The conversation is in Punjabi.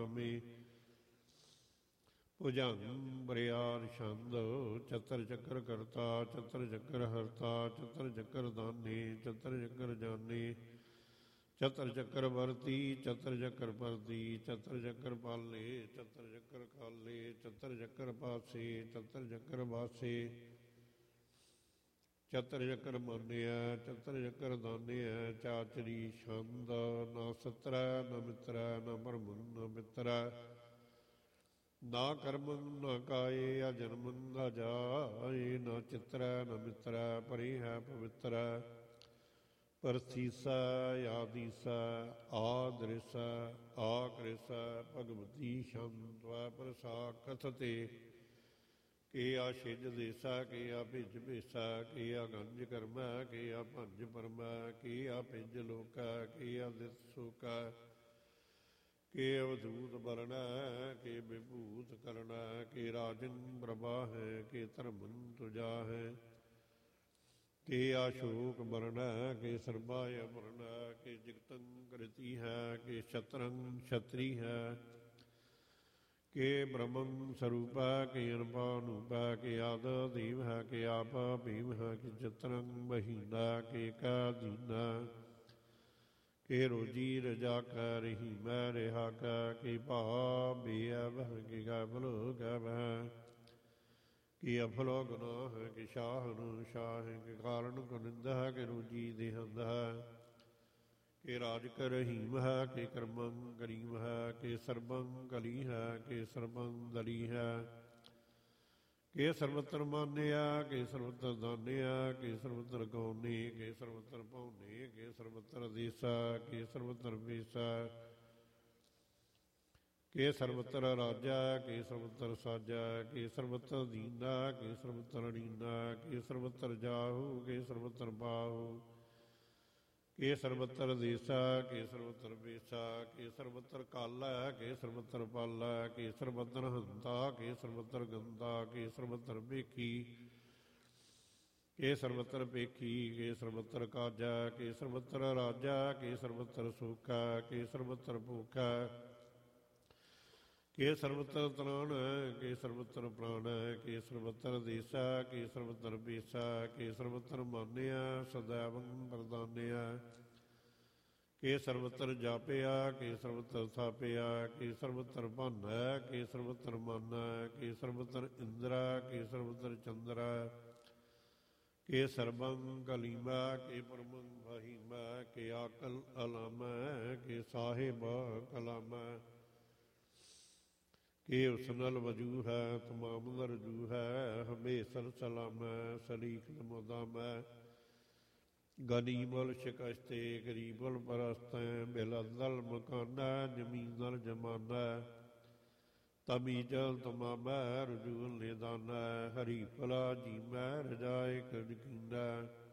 ਭੁਜੰਗ ਬਰਿਆਰ ਛੰਦ ਚਤਰ ਚੱਕਰ ਕਰਤਾ ਚਤਰ ਚੱਕਰ ਹਰਤਾ ਚਤਰ ਚੱਕਰ ਦਾਨੀ ਚਤਰ ਚੱਕਰ ਜਾਨੀ ਚਤਰ ਚੱਕਰ ਵਰਤੀ ਚਤਰ ਚੱਕਰ ਪਰਤੀ ਚਤਰ ਚੱਕਰ ਪਾਲੇ ਚਤਰ ਚੱਕਰ ਖਾਲੇ ਚਤਰ ਚੱਕਰ ਪਾਸੇ ਚਤਰ ਚੱਕਰ ਬਾਸੇ ਚਤਰ ਚੱਕਰ ਮਾਨਿਆ ਚਤਰ ਚੱਕਰ ਦਾਨਿਆ ਚਾਚਰੀ ਛੰਦ ਨਾ ਸਤਰੈ ਨਾ ਮਿੱਤਰੈ ਨਾ ਭਰਮੰ ਨਾ ਮਿੱਤਰੈ ਨਾ ਕਰਮੰ ਨਾ ਕਾਏ ਆ ਜਨਮੰ ਨਾ ਜਾਏ ਨਾ ਚਿਤਰੈ ਨਾ ਮਿੱਤਰੈ ਪਰਿ ਹੈ ਪਵਿੱਤਰੈ ਪਰਸੀਸਾ ਆਦੀਸਾ ਆਦ੍ਰਿਸਾ ਆਕ੍ਰਿਸਾ ਭਗਵਤੀ ਸ਼ੰਤਵੈ ਪ੍ਰਸਾ ਕਥਤੇ ਕੇ ਆ ਛਿਜ ਦੇਸਾ ਕੇ ਆ ਭਿਜ ਭੇਸਾ ਕੇ ਆ ਗੰਜ ਕਰਮੈ ਕੇ ਆ ਭੰਜ ਪਰਮੈ ਕੇ ਆ ਭਿਜ ਲੋਕਾ ਕੇ ਆ ਦਿਸ ਸੋਕਾ ਕੇ ਅਵਧੂਤ ਬਰਣੈ ਕੇ ਵਿਭੂਤ ਕਰਣੈ ਕੇ ਰਾਜਨ ਪ੍ਰਭਾ ਹੈ ਕੇ ਧਰਮੰ ਤੁਜਾ ਹੈ ਕੇ ਆਸ਼ੋਕ ਬਰਣੈ ਕੇ ਸਰਬਾਇ ਬਰਣੈ ਕੇ ਜਗਤੰ ਕ੍ਰਿਤੀ ਹੈ ਕੇ ਸ਼ਤਰੰ ਛਤਰੀ ਹੈ ਕੇ ਬ੍ਰਹਮੰ ਸਰੂਪਾ ਕੇ ਅਨੁਪਾ ਅਨੂਪਾ ਕੇ ਆਦ ਦੇਵ ਹੈ ਕੇ ਆਪ ਭੀਮ ਹੈ ਕੇ ਚਤਰੰ ਬਹੀਨਾ ਕੇ ਕਾ ਦੀਨਾ ਕੇ ਰੋਜੀ ਰਜਾ ਕੈ ਰਹੀ ਮੈਂ ਰਿਹਾ ਕੈ ਕੇ ਭਾ ਬੇਅ ਬਹਿ ਕੇ ਗੈ ਭਲੋ ਗੈ ਬਹਿ ਕਿ ਅਫਲੋ ਗੁਨਾਹ ਹੈ ਕਿ ਸ਼ਾਹਨ ਸ਼ਾਹ ਹੈ ਕਿ ਕਾਰਨ ਕੁਨਿੰਦ ਹੈ ਕਿ ਰੋਜੀ ਦੇਹੰਦ ਹੈ ਕਿ ਰਾਜ ਕਰ ਰਹੀਮ ਹੈ ਕਿ ਕਰਮੰ ਕਰੀਮ ਹੈ ਕਿ ਸਰਬੰ ਕਲੀ ਹੈ ਕਿ ਸਰਬੰ ਦਲੀ ਹੈ ਕਿ ਸਰਵਤਰ ਮਾਨਿਆ ਕਿ ਸਰਵਤਰ ਦਾਨਿਆ ਕਿ ਸਰਵਤਰ ਗੌਨੇ ਕਿ ਸਰਵਤਰ ਭਉਨੇ ਕਿ ਸਰਵਤਰ ਦੇਸਾ ਕਿ ਸਰਵਤਰ ਬੇਸਾ ਕੇ ਸਰਵਤਰ ਰਾਜਾ ਕੇ ਸਰਵਤਰ ਸਾਜਾ ਕੇ ਸਰਵਤਰ ਦੀਨਾ ਕੇ ਸਰਵਤਰ ਲੀਨਾ ਕੇ ਸਰਵਤਰ ਜਾਹੂ ਕੇ ਸਰਵਤਰ ਬਾਹੂ ਕੇ ਸਰਵਤਰ ਦੇਸਾ ਕੇ ਸਰਵਤਰ ਬੇਸਾ ਕੇ ਸਰਵਤਰ ਕਾਲਾ ਕੇ ਸਰਵਤਰ ਪਾਲਾ ਕੇ ਸਰਵਤਰ ਹੰਤਾ ਕੇ ਸਰਵਤਰ ਗੰਦਾ ਕੇ ਸਰਵਤਰ ਭੇਖੀ ਕੇ ਸਰਵਤਰ ਭੇਖੀ ਕੇ ਸਰਵਤਰ ਕਾਜਾ ਕੇ ਸਰਵਤਰ ਰਾਜਾ ਕੇ ਸਰਵਤਰ ਸੋਖਾ ਕੇ ਸਰਵਤਰ ਭੂਖਾ ਕੇ ਸਰਵਤਰ ਤ੍ਰਾਣ ਕੇ ਸਰਵਤਰ ਪ੍ਰਾਣ ਕੇ ਸਰਵਤਰ ਦੇਸਾ ਕੇ ਸਰਵਤਰ ਬੇਸਾ ਕੇ ਸਰਵਤਰ ਮਾਨਿਆ ਸदैवੰ ਪ੍ਰਦਾਨਿਆ ਕੇ ਸਰਵਤਰ ਜਾਪਿਆ ਕੇ ਸਰਵਤਰ ਥਾਪਿਆ ਕੇ ਸਰਵਤਰ ਭਾਨੈ ਕੇ ਸਰਵਤਰ ਮਾਨੈ ਕੇ ਸਰਵਤਰ ਇੰਦਰਾ ਕੇ ਸਰਵਤਰ ਚੰਦਰਾ ਕੇ ਸਰਬੰ ਕਲੀਮਾ ਕੇ ਪਰਮੰ ਫਹੀਮਾ ਕੇ ਆਕਲ ਅਲਾਮੈ ਕੇ ਸਾਹਿਬ ਕਲਾਮੈ ਕਿ ਉਸਨਲ ਵਜੂ ਹੈ ਤਮਾਮ ਰਜੂ ਹੈ ਹਮੇਸਲ ਸਲਾਮੈ ਸਲੀਖ ਨਮੋਦਾਮੈ ਗਨੀਮਲ ਸ਼ਿਕਸ਼ਤੇ ਗਰੀਬਲ ਪਰਸਤੈ ਬਿਲਦਲ ਮਕਾਨਾ ਜ਼ਮੀਨਲ ਜਮਾਨਾ ਤਮੀਜਲ ਤਮਾਮੈ ਰਜੂਲ ਨਿਦਾਨਾ ਹਰੀ ਭਲਾ ਜੀਮੈ ਰਜਾਏ ਕਜਕੀਨਾ